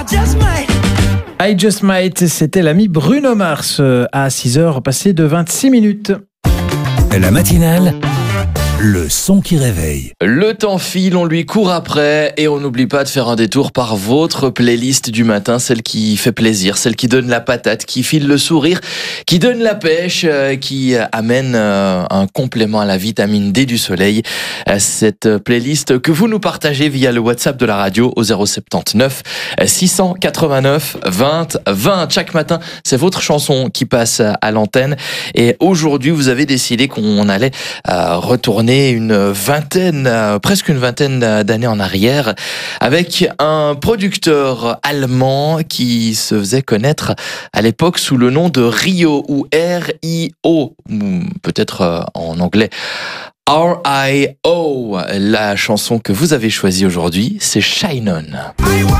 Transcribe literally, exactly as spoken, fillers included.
I Just Might, c'était l'ami Bruno Mars à six heures passées de vingt-six minutes. La matinale, le son qui réveille. Le temps file, on lui court après et on n'oublie pas de faire un détour par votre playlist du matin, celle qui fait plaisir, celle qui donne la patate, qui file le sourire, qui donne la pêche, euh, qui amène euh, un complément à la vitamine D du soleil. Euh, cette playlist que vous nous partagez via le WhatsApp de la radio au zéro soixante-dix-neuf six cent quatre-vingt-neuf vingt vingt. Chaque matin, c'est votre chanson qui passe à l'antenne et aujourd'hui, vous avez décidé qu'on allait euh, retourner une vingtaine, euh, presque une vingtaine d'années en arrière, avec un producteur allemand qui se faisait connaître à l'époque sous le nom de Rio, ou R I O, ou peut-être euh, en anglais R I O. La chanson que vous avez choisie aujourd'hui, c'est Shine On.